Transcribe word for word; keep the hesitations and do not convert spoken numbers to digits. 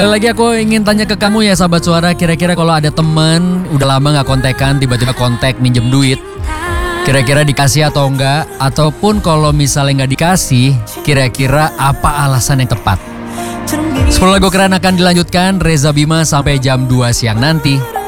Sekali lagi aku ingin tanya ke kamu ya sahabat suara, kira-kira kalau ada temen udah lama gak kontekan, tiba-tiba kontak minjem duit, kira-kira dikasih atau enggak? Ataupun kalau misalnya nggak dikasih, kira-kira apa alasan yang tepat? sepuluh lagu keren akan dilanjutkan Reza Bima sampai jam dua siang nanti.